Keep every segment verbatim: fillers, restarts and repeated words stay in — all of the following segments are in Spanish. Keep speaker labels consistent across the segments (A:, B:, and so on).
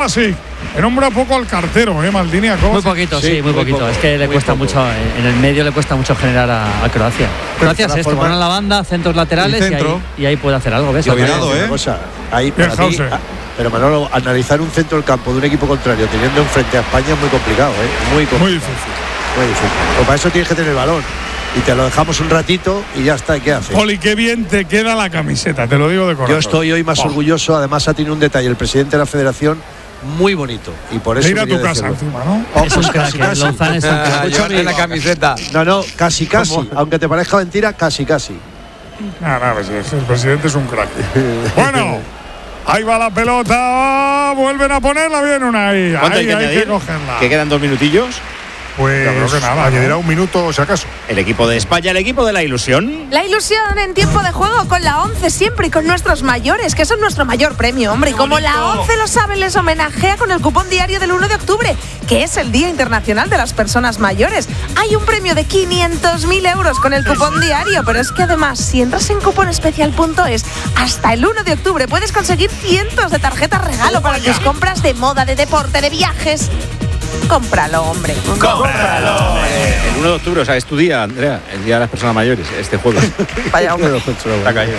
A: Kovacic. Que nombra poco al cartero, ¿eh? Maldini a Kovacic.
B: Muy poquito, sí, sí muy, muy poquito. Poco, es que le cuesta poco. mucho, en el medio le cuesta mucho generar a, a Croacia. Croacia es esto, ponen la banda, centros laterales y, centro. y, ahí, y ahí puede hacer algo. ¿Ves?
C: Cuidado, ¿eh? Cosa, ahí para mí, pero Manolo, analizar un centro del campo de un equipo contrario teniendo enfrente a España es muy complicado, ¿eh? Muy complicado. Muy difícil. Muy difícil. Pues para eso tienes que tener el balón. Y te lo dejamos un ratito y ya está. ¿Qué haces?
A: Poli, qué bien te queda la camiseta, te lo digo de corazón.
C: Yo estoy hoy más oh. orgulloso. Además ha tenido un detalle el presidente de la federación muy bonito. Y por eso.
A: Ir a tu casa encima, ¿no?
B: Oh, pues casi, casi. Lozán es un crack.
D: Llévate la camiseta.
C: No, no, casi, casi. ¿Cómo? Aunque te parezca mentira, casi, casi.
A: No, no, pues el presidente es un crack. Bueno, ahí va la pelota. Vuelven a ponerla bien una ahí.
D: ¿Cuánto
A: ahí,
D: hay que
A: hay
D: añadir?
A: que cogerla.
D: ¿Que quedan dos minutillos?
A: Pues creo que nada,
E: añadirá
A: ¿no?
E: un minuto si acaso.
D: El equipo de España, el equipo de la ilusión.
F: La ilusión en tiempo de juego con la ONCE siempre y con nuestros mayores, que son nuestro mayor premio, hombre. Y como la ONCE lo sabe, les homenajea con el cupón diario del uno de octubre, que es el Día Internacional de las Personas Mayores. Hay un premio de quinientos mil euros con el cupón diario, pero es que además, si entras en cuponespecial punto es, hasta el uno de octubre puedes conseguir cientos de tarjetas regalo para tus compras de moda, de deporte, de viajes. Cómpralo, hombre.
D: Cómpralo. Eh, el uno de octubre, o sea, es tu día, Andrea, el día de las personas mayores, este jueves.
C: Vaya hombre.
D: Está caído.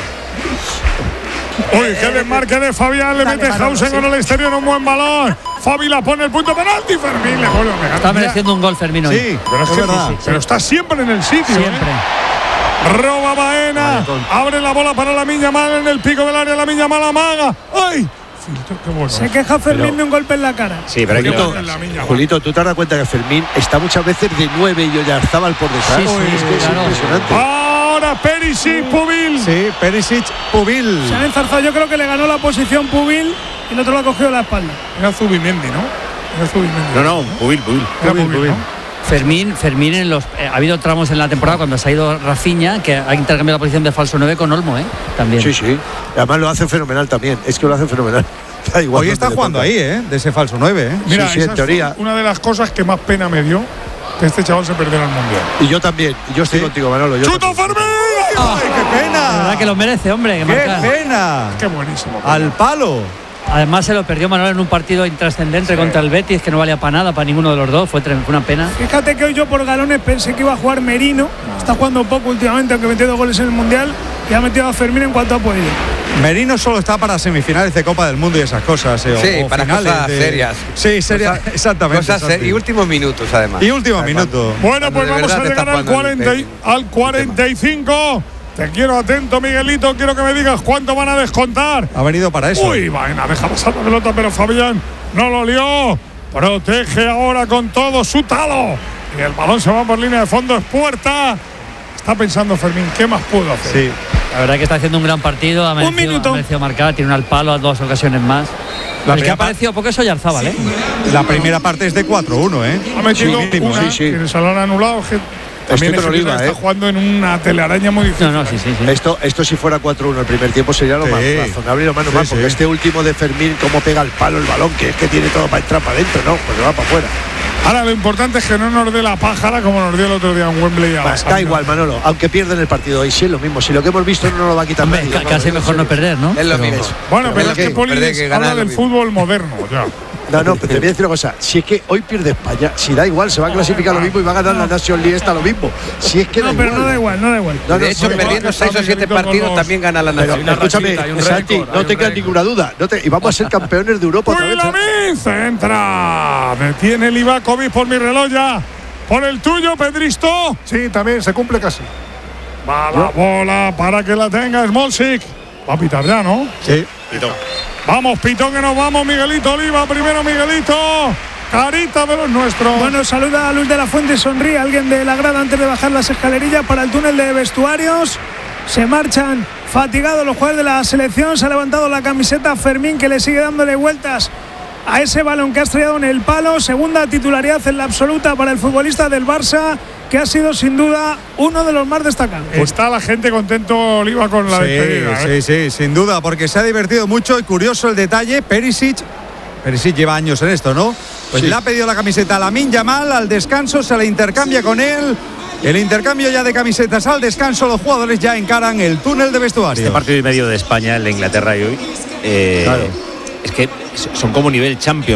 A: Uy, qué desmarque de Fabián, le Dale, mete Hausen sí. con el exterior, un buen balón. Fabi la pone el punto penalti, Fermín le vuelve a pegar.
B: Está mereciendo un gol Fermín hoy.
A: Sí, pero, es que, sí, sí, pero está siempre en el sitio.
B: Siempre.
A: ¿eh? Roba Baena, vale, abre la bola para la Miña Mal en el pico del área, la Miña Mal amaga. ¡Ay! Bueno.
G: Se queja Fermín pero, de un golpe en la cara.
D: Sí, pero
C: Julito, que Julito, ¿tú te das cuenta que Fermín está muchas veces de nueve y Oyarzábal por detrás?
B: Sí, sí,
C: es que
B: claro.
C: es impresionante.
A: Ahora Perisic, Pubil.
E: Sí, Perisic, Pubil.
G: Se han enzarzado, yo creo que le ganó la posición Pubil y el otro lo ha cogido la espalda.
A: Era Zubimendi, ¿no? Era Zubimendi.
D: No, no, Pubil, Pubil.
A: Era Pubil, Pubil, ¿no?
B: Fermín, Fermín en los eh, ha habido tramos en la temporada cuando se ha ido Rafinha que ha intercambiado la posición de falso nueve con Olmo, ¿eh? También.
C: Sí, sí. Además lo hacen fenomenal también. Es que lo hacen fenomenal.
E: Igual Hoy está jugando ahí, ¿eh? De ese falso nueve, ¿eh?
A: Mira,
C: sí, sí, en teoría.
A: Una de las cosas que más pena me dio que este chaval se perdiera el mundial.
C: Y yo también. Y yo estoy sí. contigo, Manolo. Yo
A: ¡Chuto Fermín!
E: ¡Ay, qué pena!
B: La verdad que lo merece, hombre. Que
E: ¡Qué
B: marcar.
E: pena!
A: ¡Qué buenísimo!
E: Al palo.
B: Además se lo perdió Manuel en un partido intrascendente sí. contra el Betis que no valía para nada, para ninguno de los dos, fue una pena.
G: Fíjate que hoy yo por galones pensé que iba a jugar Merino, está jugando poco últimamente, aunque metió dos goles en el Mundial, y ha metido a Fermín en cuanto ha podido.
E: Merino solo está para semifinales de Copa del Mundo y esas cosas. Eh,
D: sí,
E: o
D: para
E: finales
D: cosas
E: de...
D: serias.
E: Sí, serias,
D: cosas,
E: exactamente.
D: Cosas ser... Y últimos minutos, además.
E: Y últimos minutos.
A: Bueno, pues vamos a llegar al, cuarenta, al cuarenta y cinco. Te quiero atento, Miguelito. Quiero que me digas cuánto van a descontar.
E: Ha venido para eso.
A: Uy, vaina, deja pasar la pelota, pero Fabián no lo lió. Protege ahora con todo su talo. Y el balón se va por línea de fondo, es puerta. Está pensando Fermín, ¿qué más puedo hacer?
B: Sí, la verdad que está haciendo un gran partido. Ha merecido,
G: un minuto.
B: Ha merecido marcar, tiene un al palo a dos ocasiones más. La el que ha aparecido poco es Oyarzábal, ¿eh?
E: La primera parte es de cuatro uno, ¿eh?
A: Ha metido
C: sí,
A: una,
C: sí, sí.
A: que se lo han anulado. Que también
C: Esto
A: Oliva, está
C: ¿eh?
A: jugando en una telaraña muy difícil.
B: No, no, sí, sí, sí.
C: Esto, esto si fuera cuatro uno el primer tiempo sería lo sí. más razonable y lo más normal, sí, porque sí. este último de Fermín, cómo pega el palo el balón, que es que tiene todo para entrar para adentro, no, pues va para afuera.
A: Ahora lo importante es que no nos dé la pájara como nos dio el otro día en Wembley.
C: Va, da igual, Manolo, aunque pierden el partido hoy, sí es lo mismo. Si lo que hemos visto no nos lo va a quitar nadie.
B: Casi mejor no perder, ¿no?
D: Es lo mismo.
A: Bueno, pero, pero es que Poli habla del fútbol moderno, ya.
C: No, no, pero te voy a decir una cosa. Si es que hoy pierde España, si da igual, se va a clasificar lo mismo y va a ganar la National League esta lo mismo. Si es que
G: no,
C: da
G: pero
C: igual.
G: no da igual, no da igual.
C: No, no,
D: de hecho,
C: no,
D: perdiendo seis o siete partidos los... también gana la National League.
C: Escúchame, Santi, no te queda ninguna duda. No te, y vamos a ser campeones de Europa otra vez.
A: ¡Uy, centra! Detiene Livakovic por mi reloj ya. Por el tuyo, Pedristo.
E: Sí, también se cumple casi.
A: Va la bola para que la tenga Smolcic. Va a pitar ya, ¿no?
E: Sí.
D: Pitón.
A: Vamos, Pitón, que nos vamos. Miguelito Oliva, primero Miguelito. Carita de los nuestros.
G: Bueno, saluda a Luis de la Fuente, sonríe alguien de la grada antes de bajar las escalerillas para el túnel de vestuarios. Se marchan fatigados los jugadores de la selección. Se ha levantado la camiseta Fermín, que le sigue dándole vueltas a ese balón que ha estrellado en el palo. Segunda titularidad en la absoluta para el futbolista del Barça, que ha sido sin duda uno de los más destacados.
A: Está la gente contento, Oliva, con la
E: sí,
A: despedida.
E: Sí,
A: ¿eh?
E: sí, sin duda, porque se ha divertido mucho y curioso el detalle. Perisic, Perisic lleva años en esto, ¿no? Pues sí. Le ha pedido la camiseta a Lamine Yamal, al descanso se la intercambia con él. El intercambio ya de camisetas al descanso, los jugadores ya encaran el túnel de vestuario.
D: Este partido y medio de España, el de Inglaterra y hoy, eh, claro. es que son como nivel Champions.